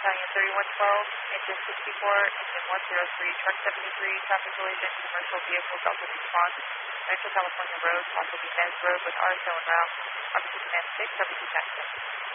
Battalion 3112, engine 64, engine 103, truck 73, traffic collision, commercial vehicle Delta response, Metro California Road, possibly Men's Road with R zone route, RBC Command 6, RBC Jackson.